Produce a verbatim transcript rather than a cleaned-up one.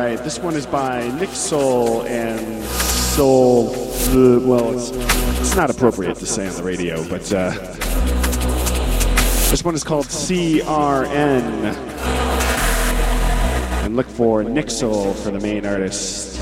right, this one is by Nick Soul and Soul. Uh, well, it's, it's not appropriate to say on the radio, but uh, this one is called C R N. And look for Nick Soul for the main artist.